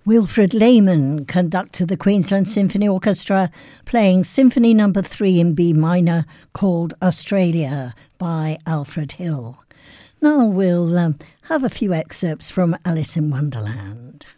Wilfred Lehman conducted the Queensland Symphony Orchestra playing Symphony No. 3 in B minor called Australia by Alfred Hill. Now we'll have a few excerpts from Alice in Wonderland.